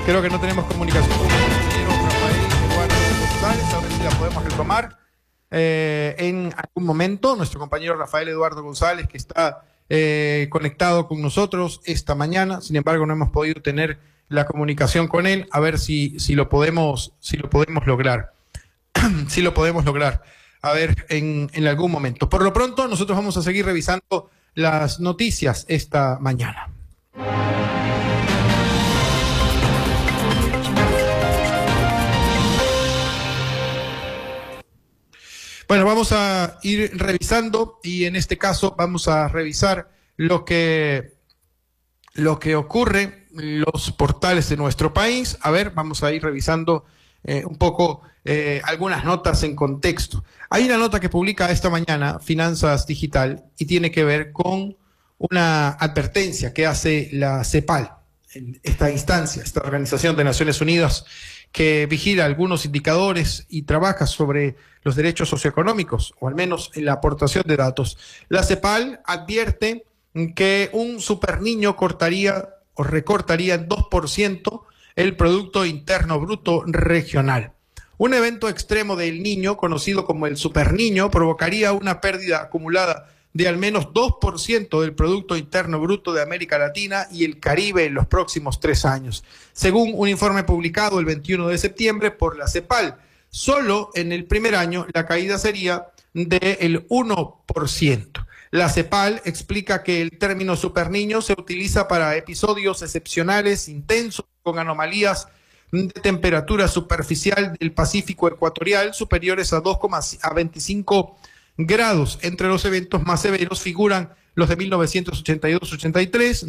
Creo que no tenemos comunicación con el compañero Rafael Eduardo González, a ver si la podemos retomar en algún momento. Nuestro compañero Rafael Eduardo González, que está conectado con nosotros esta mañana, sin embargo no hemos podido tener la comunicación con él, a ver si lo podemos lograr. Si lo podemos lograr, a ver, en algún momento. Por lo pronto, nosotros vamos a seguir revisando las noticias esta mañana. Bueno, vamos a ir revisando y en este caso vamos a revisar lo que ocurre en los portales de nuestro país. A ver, vamos a ir revisando un poco algunas notas en contexto. Hay una nota que publica esta mañana Finanzas Digital y tiene que ver con una advertencia que hace la CEPAL, esta instancia, esta Organización de Naciones Unidas que vigila algunos indicadores y trabaja sobre los derechos socioeconómicos, o al menos en la aportación de datos. La CEPAL advierte que un superniño cortaría o recortaría en 2% el Producto Interno Bruto regional. Un evento extremo del niño, conocido como el superniño, provocaría una pérdida acumulada de al menos 2% del Producto Interno Bruto de América Latina y el Caribe en los próximos 3 años. Según un informe publicado el 21 de septiembre por la CEPAL, solo en el primer año la caída sería del 1%. La CEPAL explica que el término superniño se utiliza para episodios excepcionales, intensos, con anomalías de temperatura superficial del Pacífico ecuatorial superiores a 25 grados. Entre los eventos más severos figuran los de 1982-83,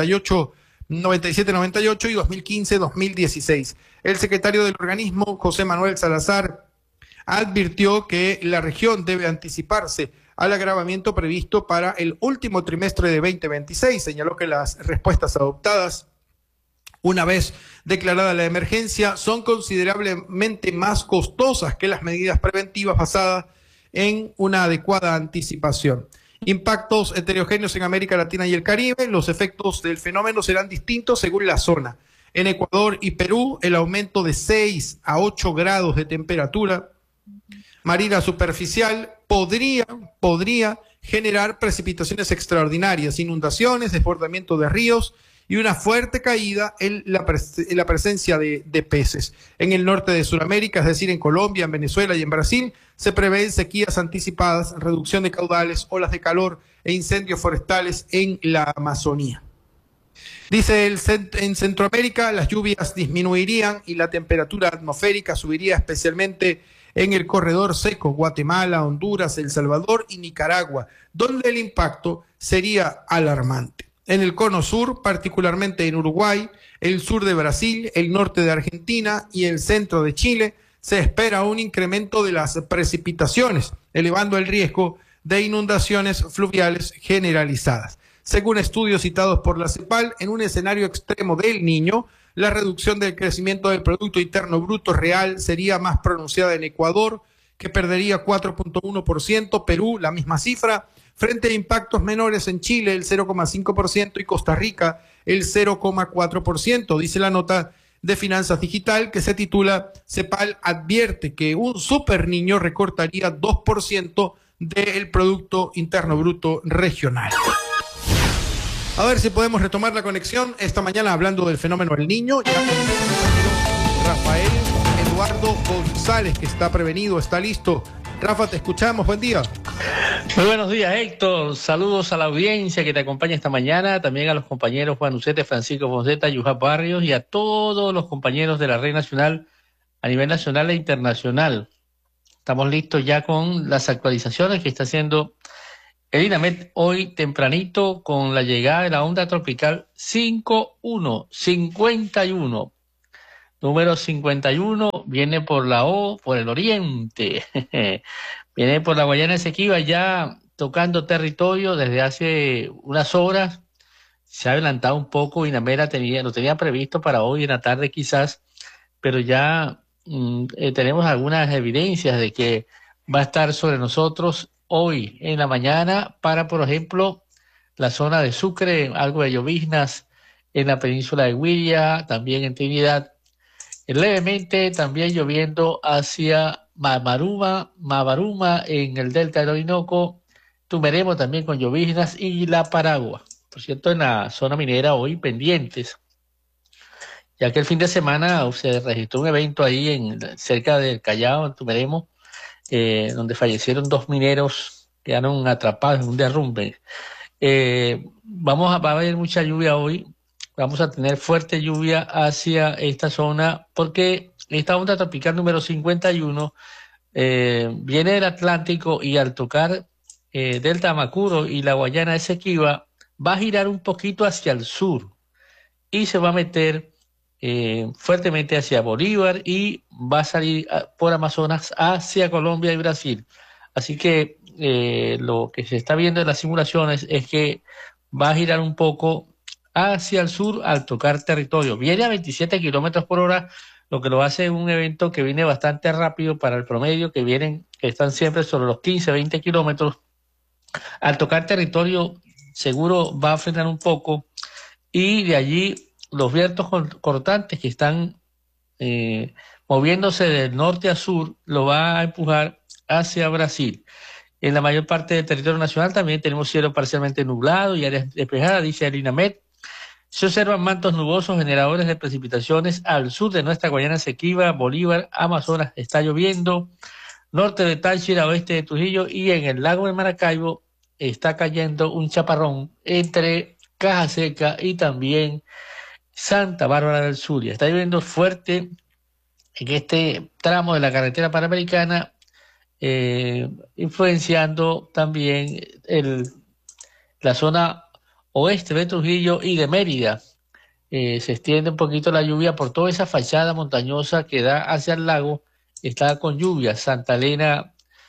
97-98 y 2015-2016. El secretario del organismo, José Manuel Salazar, advirtió que la región debe anticiparse al agravamiento previsto para el último trimestre de 2026. Señaló que las respuestas adoptadas una vez declarada la emergencia son considerablemente más costosas que las medidas preventivas basadas en una adecuada anticipación. Impactos heterogéneos en América Latina y el Caribe. Los efectos del fenómeno serán distintos según la zona. En Ecuador y Perú, el aumento de 6 a 8 grados de temperatura marina superficial podría generar precipitaciones extraordinarias, inundaciones, desbordamiento de ríos y una fuerte caída en la presencia de peces. En el norte de Sudamérica, es decir, en Colombia, en Venezuela y en Brasil, se prevén sequías anticipadas, reducción de caudales, olas de calor e incendios forestales en la Amazonía. Dice en Centroamérica las lluvias disminuirían y la temperatura atmosférica subiría especialmente en el corredor seco, Guatemala, Honduras, El Salvador y Nicaragua, donde el impacto sería alarmante. En el cono sur, particularmente en Uruguay, el sur de Brasil, el norte de Argentina y el centro de Chile, se espera un incremento de las precipitaciones, elevando el riesgo de inundaciones fluviales generalizadas. Según estudios citados por la CEPAL, en un escenario extremo del Niño, la reducción del crecimiento del Producto Interno Bruto real sería más pronunciada en Ecuador, que perdería 4.1%, Perú, la misma cifra, frente a impactos menores en Chile, el 0.5%, y Costa Rica, el 0.4%, dice la nota de Finanzas Digital, que se titula CEPAL advierte que un superniño recortaría 2% del Producto Interno Bruto regional. A ver si podemos retomar la conexión esta mañana hablando del fenómeno El Niño. Ya con Rafael Eduardo González, que está prevenido, está listo. Rafa, te escuchamos, buen día. Muy buenos días, Héctor. Saludos a la audiencia que te acompaña esta mañana, también a los compañeros Juan Ucete, Francisco Fonseca, Yujá Barrios y a todos los compañeros de la Red Nacional a nivel nacional e internacional. Estamos listos ya con las actualizaciones que está haciendo el INAMET hoy tempranito con la llegada de la onda tropical 51. Número 51 viene por la O, por el oriente. Viene por la Guayana Esequiba, ya tocando territorio desde hace unas horas. Se ha adelantado un poco, INAMET lo tenía previsto para hoy en la tarde quizás, pero ya tenemos algunas evidencias de que va a estar sobre nosotros hoy en la mañana para, por ejemplo, la zona de Sucre, algo de lloviznas en la península de Huilla, también en Trinidad levemente también lloviendo hacia Mabaruma en el delta del Orinoco, Tumeremo también con lloviznas y La Paragua. Por cierto, en la zona minera hoy pendientes, ya que el fin de semana se registró un evento ahí cerca del Callao, en Tumeremo, donde fallecieron 2 mineros, quedaron atrapados en un derrumbe. Va a haber mucha lluvia hoy, vamos a tener fuerte lluvia hacia esta zona porque esta onda tropical número 51 viene del Atlántico y al tocar Delta Amacuro y la Guayana Esequiba va a girar un poquito hacia el sur y se va a meter fuertemente hacia Bolívar y va a salir por Amazonas hacia Colombia y Brasil. Así que lo que se está viendo en las simulaciones es que va a girar un poco hacia el sur al tocar territorio. Viene a 27 kilómetros por hora, lo que lo hace un evento que viene bastante rápido para el promedio, que están siempre sobre los 15, 20 kilómetros. Al tocar territorio, seguro va a frenar un poco y de allí los vientos cortantes que están moviéndose del norte a sur lo va a empujar hacia Brasil. En la mayor parte del territorio nacional también tenemos cielo parcialmente nublado y áreas despejadas, dice el INAMED. Se observan mantos nubosos generadores de precipitaciones al sur de nuestra Guayana Esequiba, Bolívar, Amazonas está lloviendo, norte de Táchira, oeste de Trujillo y en el lago de Maracaibo está cayendo un chaparrón entre Caja Seca y también Santa Bárbara del Zulia. Está lloviendo fuerte en este tramo de la carretera panamericana, influenciando también la zona oeste de Trujillo y de Mérida. Se extiende un poquito la lluvia por toda esa fachada montañosa que da hacia el lago, está con lluvia. Santa Elena,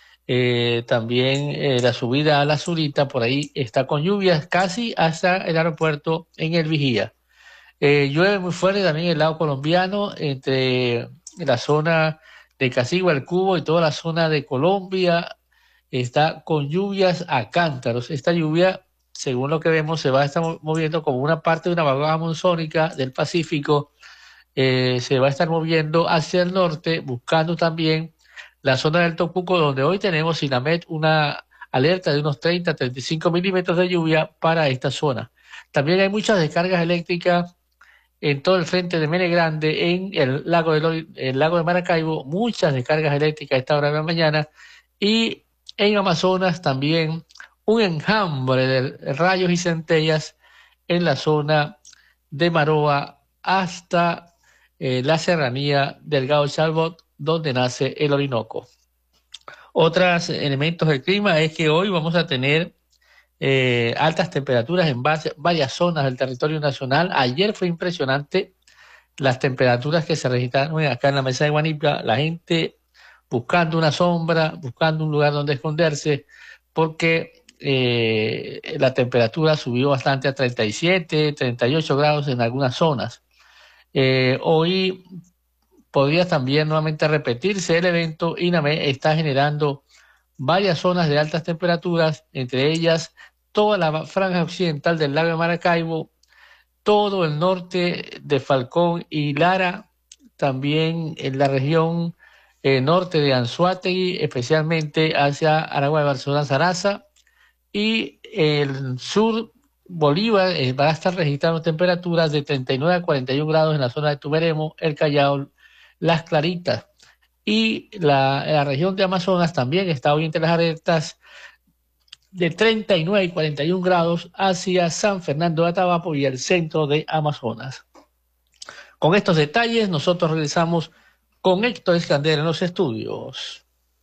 también la subida a la Zurita, por ahí está con lluvias casi hasta el aeropuerto en el Vigía. Llueve muy fuerte también en el lado colombiano, entre la zona de Casigua, el Cubo y toda la zona de Colombia, está con lluvias a cántaros. Esta lluvia, según lo que vemos, se va a estar moviendo como una parte de una vaguada monzónica del Pacífico, se va a estar moviendo hacia el norte, buscando también la zona del Tocuco, donde hoy tenemos INAMED una alerta de unos 30 a 35 milímetros de lluvia para esta zona. También hay muchas descargas eléctricas en todo el frente de Mene Grande, en el lago de Maracaibo, muchas descargas eléctricas a esta hora de la mañana, y en Amazonas también un enjambre de rayos y centellas en la zona de Maroa hasta la serranía del Gao Chalbot, donde nace el Orinoco. Otros elementos del clima es que hoy vamos a tener altas temperaturas en varias zonas del territorio nacional. Ayer fue impresionante las temperaturas que se registraron acá en la mesa de Guanipa, la gente buscando una sombra, buscando un lugar donde esconderse, porque la temperatura subió bastante a 37, 38 grados en algunas zonas. Hoy podría también nuevamente repetirse el evento. INAME está generando varias zonas de altas temperaturas, entre ellas toda la franja occidental del lago de Maracaibo, todo el norte de Falcón y Lara, también en la región norte de Anzoátegui, especialmente hacia Aragua de Barcelona, Zaraza, y el sur Bolívar va a estar registrando temperaturas de 39 a 41 grados en la zona de Tumeremo, el Callao, Las Claritas. Y la región de Amazonas también está hoy entre las alertas de 39 y 41 grados hacia San Fernando de Atabapo y el centro de Amazonas. Con estos detalles, nosotros regresamos con Héctor Escandera en los estudios.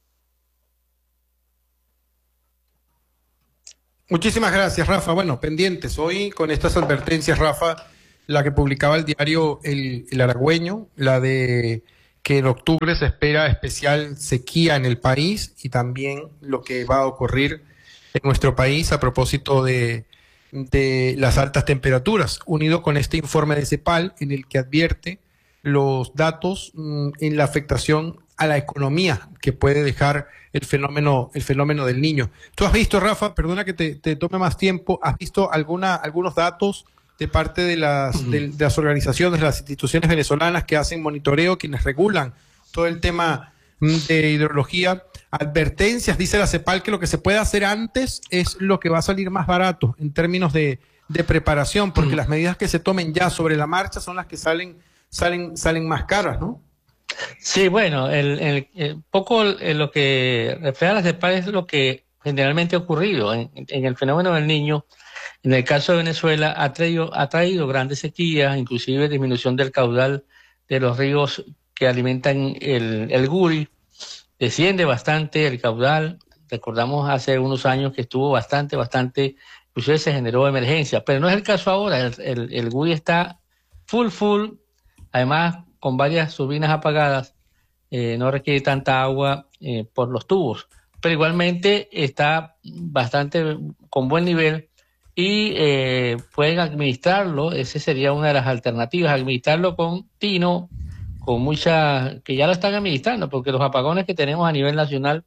Muchísimas gracias, Rafa. Bueno, pendientes hoy con estas advertencias, Rafa, la que publicaba el diario El Aragüeño, la de que en octubre se espera especial sequía en el país y también lo que va a ocurrir en nuestro país a propósito de las altas temperaturas, unido con este informe de CEPAL en el que advierte los datos en la afectación a la economía que puede dejar el fenómeno del Niño. ¿Tú has visto, Rafa, perdona que te tome más tiempo, has visto algunos datos de parte de las organizaciones, de las instituciones venezolanas que hacen monitoreo, quienes regulan todo el tema de hidrología. Advertencias, dice la CEPAL, que lo que se puede hacer antes es lo que va a salir más barato en términos de preparación, porque las medidas que se tomen ya sobre la marcha son las que salen más caras, ¿no? Sí, bueno, lo que refleja la CEPAL es lo que generalmente ha ocurrido en el fenómeno del Niño. En el caso de Venezuela ha traído grandes sequías, inclusive disminución del caudal de los ríos que alimentan el Guri. Desciende bastante el caudal. Recordamos hace unos años que estuvo bastante, inclusive se generó emergencia, pero no es el caso ahora. El Guri está full, además con varias turbinas apagadas, no requiere tanta agua por los tubos, pero igualmente está bastante con buen nivel y pueden administrarlo. Esa sería una de las alternativas, administrarlo con tino, que ya lo están administrando, porque los apagones que tenemos a nivel nacional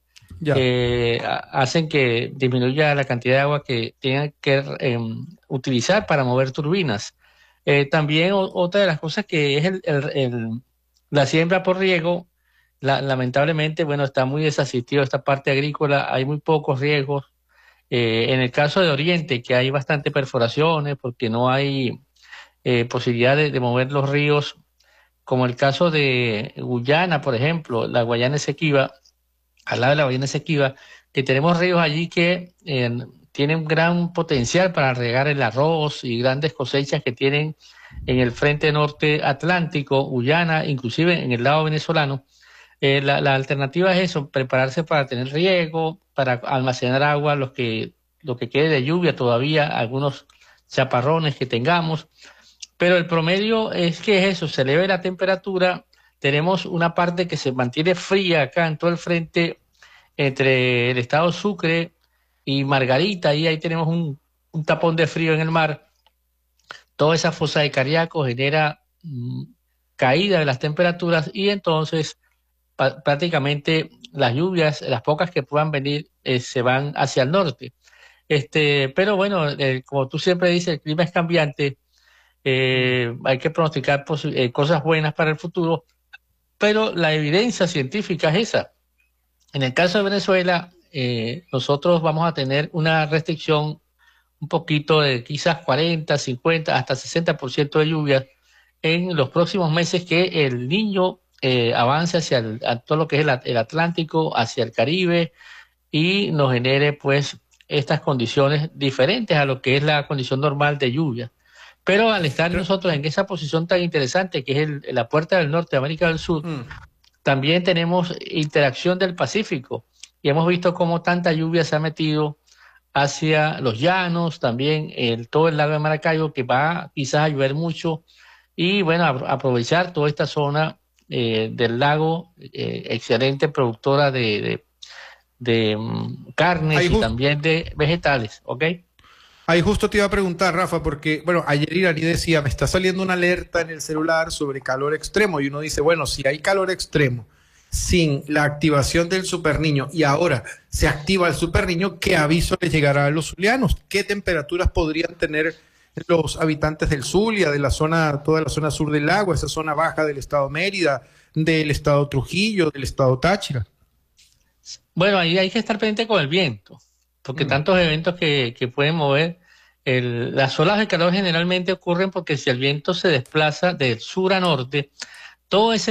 hacen que disminuya la cantidad de agua que tienen que utilizar para mover turbinas. También otra de las cosas que es la siembra por riego, lamentablemente, bueno, está muy desasistido esta parte agrícola, hay muy pocos riegos. En el caso de Oriente, que hay bastante perforaciones porque no hay posibilidad de mover los ríos, como el caso de Guyana, por ejemplo, la Guayana Esequiba, al lado de la Guayana Esequiba, que tenemos ríos allí que tienen gran potencial para regar el arroz y grandes cosechas que tienen en el frente norte atlántico, Guyana, inclusive en el lado venezolano. La alternativa es eso, prepararse para tener riego, para almacenar agua, lo que quede de lluvia todavía, algunos chaparrones que tengamos. Pero el promedio es que es eso, se eleve la temperatura, tenemos una parte que se mantiene fría acá en todo el frente entre el estado Sucre y Margarita, y ahí tenemos un tapón de frío en el mar. Toda esa fosa de Cariaco genera caída de las temperaturas y entonces prácticamente las lluvias, las pocas que puedan venir, se van hacia el norte. Pero bueno, como tú siempre dices, el clima es cambiante. Hay que pronosticar cosas buenas para el futuro, pero la evidencia científica es esa. En el caso de Venezuela, nosotros vamos a tener una restricción un poquito de quizás 40, 50, hasta 60% de lluvias en los próximos meses, que el Niño avance a todo lo que es el Atlántico, hacia el Caribe, y nos genere pues estas condiciones diferentes a lo que es la condición normal de lluvia. Pero al estar nosotros en esa posición tan interesante que es la puerta del norte de América del Sur, también tenemos interacción del Pacífico y hemos visto cómo tanta lluvia se ha metido hacia los llanos, también todo el lago de Maracaibo, que va quizás a llover mucho, y bueno, aprovechar toda esta zona del lago, excelente productora de carnes y también de vegetales, ¿ok? Ahí justo te iba a preguntar, Rafa, porque, bueno, ayer Irani decía, me está saliendo una alerta en el celular sobre calor extremo, y uno dice, bueno, si hay calor extremo sin la activación del Superniño y ahora se activa el Superniño, ¿qué aviso le llegará a los zulianos? ¿Qué temperaturas podrían tener los habitantes del Zulia, de la zona, toda la zona sur del lago, esa zona baja del estado Mérida, del estado Trujillo, del estado Táchira? Bueno, ahí hay que estar pendiente con el viento, porque tantos eventos que pueden mover. Las olas de calor generalmente ocurren porque si el viento se desplaza de sur a norte, todo esa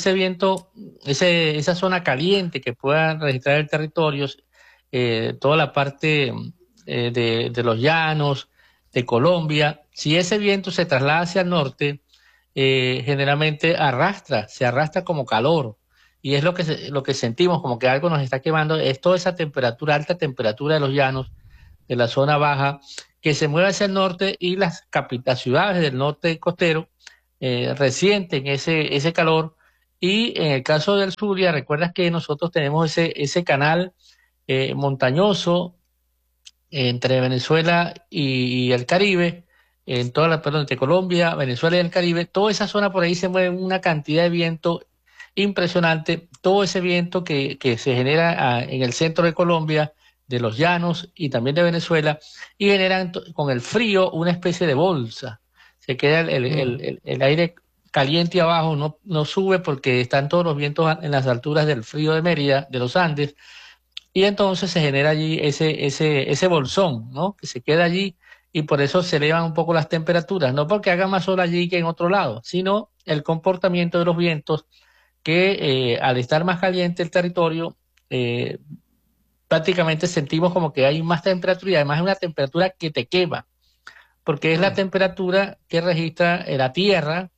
zona caliente que pueda registrar el territorio, toda la parte de los llanos, de Colombia, si ese viento se traslada hacia el norte, generalmente se arrastra como calor. Y es lo que sentimos, como que algo nos está quemando, es toda esa temperatura, alta temperatura de los llanos, de la zona baja, que se mueve hacia el norte, y las ciudades del norte costero resienten ese calor. Y en el caso del Zulia, recuerdas que nosotros tenemos ese canal montañoso entre Venezuela y el Caribe, entre Colombia, Venezuela y el Caribe. Toda esa zona por ahí se mueve una cantidad de viento impresionante, todo ese viento que se genera en el centro de Colombia, de los llanos y también de Venezuela, y generan con el frío una especie de bolsa. Se queda el aire caliente abajo, no sube porque están todos los vientos en las alturas del frío de Mérida, de los Andes, y entonces se genera allí ese bolsón, ¿no? Que se queda allí y por eso se elevan un poco las temperaturas, no porque haga más sol allí que en otro lado, sino el comportamiento de los vientos que al estar más caliente el territorio, prácticamente sentimos como que hay más temperatura y además es una temperatura que te quema, porque es la temperatura que registra la Tierra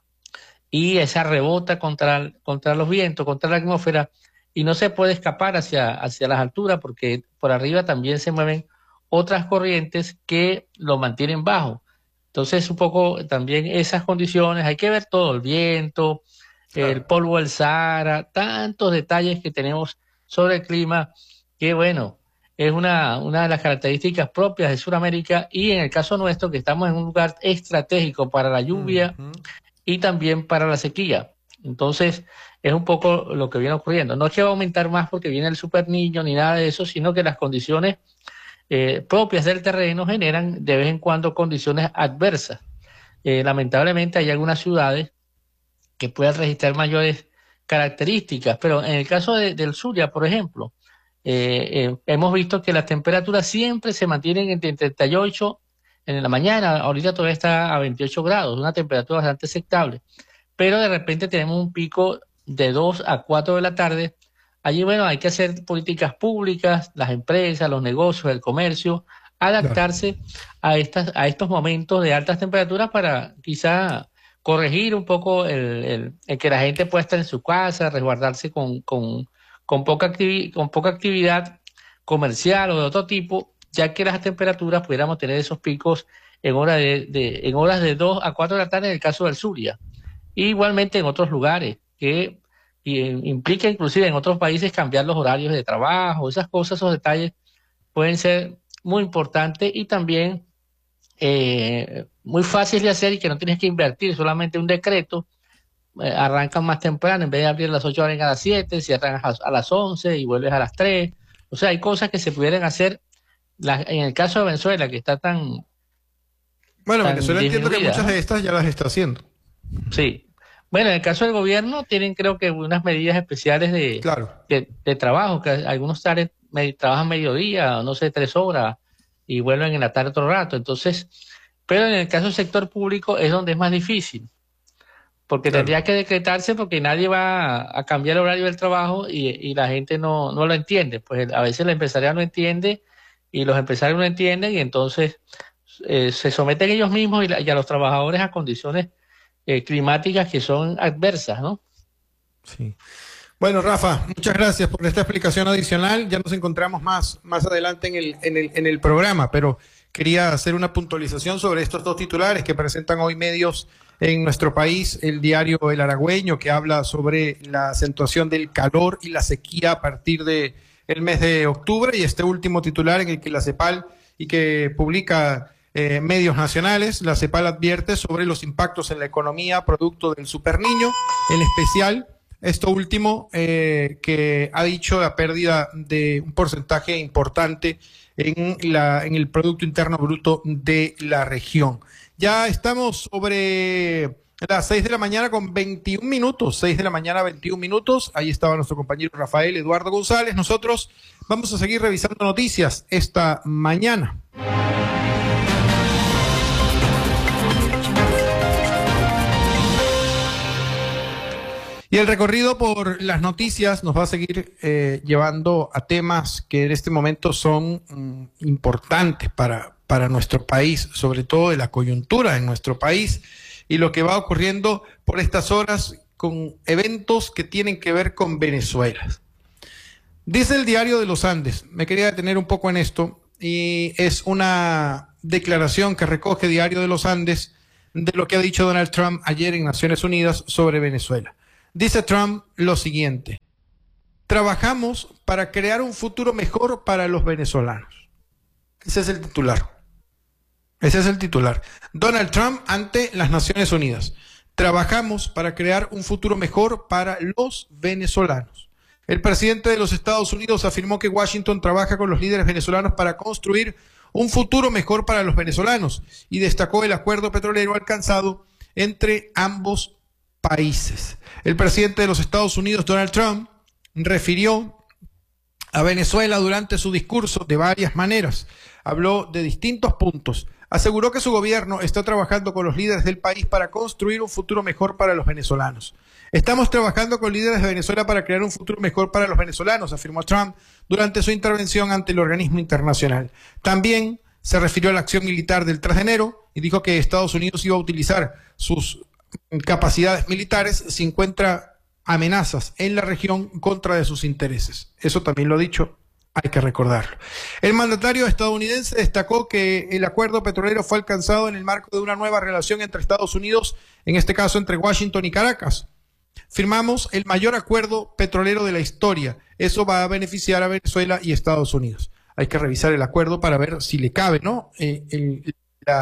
y esa rebota contra los vientos, contra la atmósfera, y no se puede escapar hacia las alturas porque por arriba también se mueven otras corrientes que lo mantienen bajo. Entonces, un poco también esas condiciones, hay que ver todo, el viento, el polvo del Sahara, tantos detalles que tenemos sobre el clima, que bueno, es una de las características propias de Sudamérica y en el caso nuestro, que estamos en un lugar estratégico para la lluvia y también para la sequía. Entonces, es un poco lo que viene ocurriendo. No es que va a aumentar más porque viene el Super Niño ni nada de eso, sino que las condiciones propias del terreno generan de vez en cuando condiciones adversas. Lamentablemente hay algunas ciudades que pueden registrar mayores características, pero en el caso del Zulia, por ejemplo, hemos visto que las temperaturas siempre se mantienen entre 38 en la mañana, ahorita todavía está a 28 grados, una temperatura bastante aceptable, pero de repente tenemos un pico de 2 a 4 de la tarde. Allí, bueno, hay que hacer políticas públicas, las empresas, los negocios, el comercio, adaptarse a estos momentos de altas temperaturas para quizá corregir un poco el que la gente pueda estar en su casa, resguardarse con poca actividad comercial o de otro tipo, ya que las temperaturas pudiéramos tener esos picos en horas de 2 a 4 de la tarde en el caso del Zulia. Y igualmente en otros lugares que implica inclusive en otros países cambiar los horarios de trabajo, esas cosas, esos detalles pueden ser muy importantes y también muy fácil de hacer y que no tienes que invertir, solamente un decreto, arrancan más temprano, en vez de abrir a las 8 abren a las 7, cierran a las 11 y vuelves a las 3. O sea, hay cosas que se pudieran hacer, en el caso de Venezuela, que está tan... Bueno, Venezuela entiendo que muchas de estas ya las está haciendo. Sí. Bueno, en el caso del gobierno tienen creo que unas medidas especiales de trabajo, que algunos trabajan mediodía, no sé, 3 horas y vuelven en la tarde otro rato. Entonces, pero en el caso del sector público es donde es más difícil, porque tendría que decretarse porque nadie va a cambiar el horario del trabajo y la gente no lo entiende. Pues a veces la empresarial no entiende y los empresarios no entienden y entonces se someten ellos mismos y a los trabajadores a condiciones climáticas que son adversas, ¿no? Sí. Bueno, Rafa, muchas gracias por esta explicación adicional. Ya nos encontramos más adelante en el programa, pero quería hacer una puntualización sobre estos dos titulares que presentan hoy medios en nuestro país. El diario El Aragüeño, que habla sobre la acentuación del calor y la sequía a partir del mes de octubre, y este último titular en el que la CEPAL y que publica medios nacionales, la CEPAL advierte sobre los impactos en la economía producto del Superniño, en especial esto último que ha dicho la pérdida de un porcentaje importante en el Producto Interno Bruto de la región. Ya estamos sobre las 6 de la mañana con 21 minutos, 6 de la mañana 21 minutos, ahí estaba nuestro compañero Rafael Eduardo González. Nosotros vamos a seguir revisando noticias esta mañana. Y el recorrido por las noticias nos va a seguir llevando a temas que en este momento son importantes para nuestro país, sobre todo de la coyuntura en nuestro país y lo que va ocurriendo por estas horas con eventos que tienen que ver con Venezuela. Dice el Diario de los Andes, me quería detener un poco en esto, y es una declaración que recoge Diario de los Andes de lo que ha dicho Donald Trump ayer en Naciones Unidas sobre Venezuela. Dice Trump lo siguiente: trabajamos para crear un futuro mejor para los venezolanos. Ese es el titular. Ese es el titular. Donald Trump ante las Naciones Unidas. Trabajamos para crear un futuro mejor para los venezolanos. El presidente de los Estados Unidos afirmó que Washington trabaja con los líderes venezolanos para construir un futuro mejor para los venezolanos y destacó el acuerdo petrolero alcanzado entre ambos países. El presidente de los Estados Unidos, Donald Trump, refirió a Venezuela durante su discurso de varias maneras. Habló de distintos puntos. Aseguró que su gobierno está trabajando con los líderes del país para construir un futuro mejor para los venezolanos. Estamos trabajando con líderes de Venezuela para crear un futuro mejor para los venezolanos, afirmó Trump durante su intervención ante el organismo internacional. También se refirió a la acción militar del 3 de enero y dijo que Estados Unidos iba a utilizar sus capacidades militares si encuentra amenazas en la región contra de sus intereses. Eso también lo ha dicho, hay que recordarlo. El mandatario estadounidense destacó que el acuerdo petrolero fue alcanzado en el marco de una nueva relación entre Estados Unidos, en este caso entre Washington y Caracas. Firmamos el mayor acuerdo petrolero de la historia. Eso va a beneficiar a Venezuela y Estados Unidos. Hay que revisar el acuerdo para ver si le cabe, ¿no? El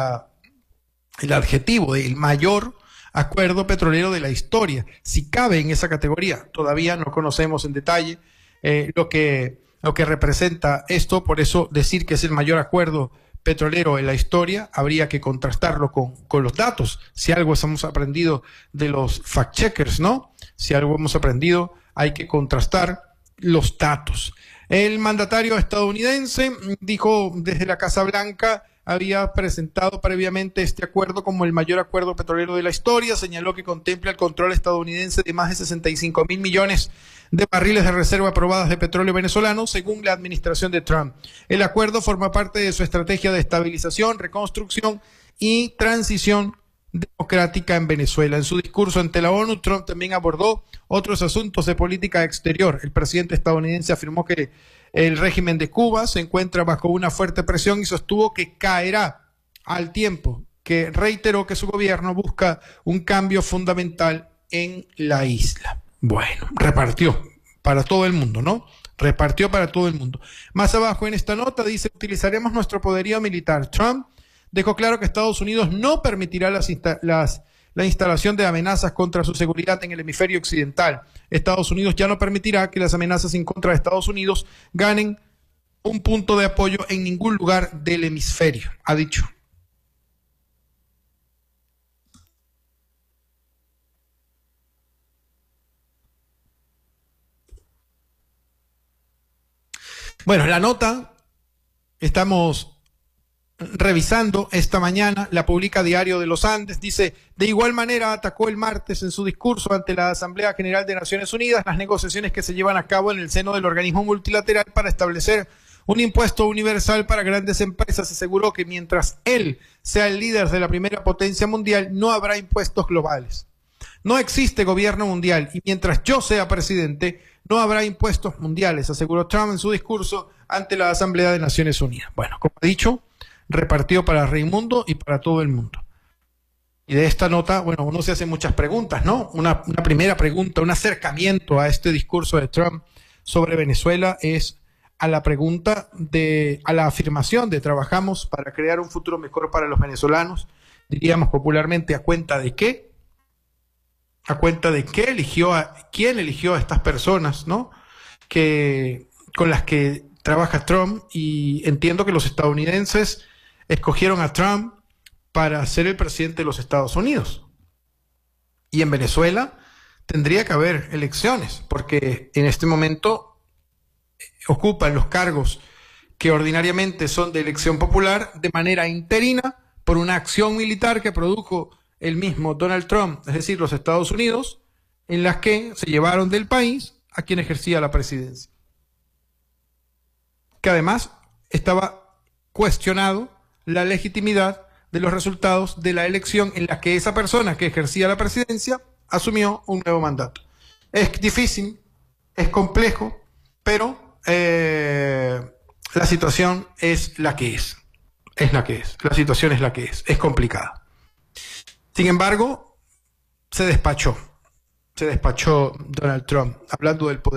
adjetivo del mayor acuerdo petrolero de la historia. Si cabe en esa categoría, todavía no conocemos en detalle lo que representa esto. Por eso decir que es el mayor acuerdo petrolero en la historia, habría que contrastarlo con los datos. Si algo hemos aprendido de los fact-checkers, ¿no? Si algo hemos aprendido, hay que contrastar los datos. El mandatario estadounidense dijo desde la Casa Blanca, había presentado previamente este acuerdo como el mayor acuerdo petrolero de la historia. Señaló que contempla el control estadounidense de más de 65.000 millones de barriles de reserva aprobadas de petróleo venezolano, según la administración de Trump. El acuerdo forma parte de su estrategia de estabilización, reconstrucción y transición democrática en Venezuela. En su discurso ante la ONU, Trump también abordó otros asuntos de política exterior. El presidente estadounidense afirmó que el régimen de Cuba se encuentra bajo una fuerte presión y sostuvo que caerá al tiempo, que reiteró que su gobierno busca un cambio fundamental en la isla. Bueno, repartió para todo el mundo, ¿no? Repartió para todo el mundo. Más abajo en esta nota dice, utilizaremos nuestro poderío militar. Trump dejó claro que Estados Unidos no permitirá la instalación de amenazas contra su seguridad en el hemisferio occidental. Estados Unidos ya no permitirá que las amenazas en contra de Estados Unidos ganen un punto de apoyo en ningún lugar del hemisferio, ha dicho. Bueno, la nota estamos revisando esta mañana, la publica Diario de los Andes, dice, de igual manera atacó el martes en su discurso ante la Asamblea General de Naciones Unidas las negociaciones que se llevan a cabo en el seno del organismo multilateral para establecer un impuesto universal para grandes empresas. Aseguró que mientras él sea el líder de la primera potencia mundial, no habrá impuestos globales. No existe gobierno mundial y mientras yo sea presidente, no habrá impuestos mundiales, aseguró Trump en su discurso ante la Asamblea de Naciones Unidas. Bueno, como he dicho, repartido para Raimundo y para todo el mundo. Y de esta nota, bueno, uno se hace muchas preguntas, ¿no? Una primera pregunta, un acercamiento a este discurso de Trump sobre Venezuela es a la pregunta a la afirmación de trabajamos para crear un futuro mejor para los venezolanos, diríamos popularmente, ¿a cuenta de qué? ¿A cuenta de qué quién eligió a estas personas, ¿no? Con las que trabaja Trump, y entiendo que los estadounidenses escogieron a Trump para ser el presidente de los Estados Unidos. Y en Venezuela tendría que haber elecciones, porque en este momento ocupan los cargos que ordinariamente son de elección popular de manera interina por una acción militar que produjo el mismo Donald Trump, es decir, los Estados Unidos, en las que se llevaron del país a quien ejercía la presidencia. Que además estaba cuestionado la legitimidad de los resultados de la elección en la que esa persona que ejercía la presidencia asumió un nuevo mandato. Es difícil, es complejo, pero la situación es la que es. Es la que es. La situación es la que es. Es complicada. Sin embargo, se despachó Donald Trump, hablando del poder.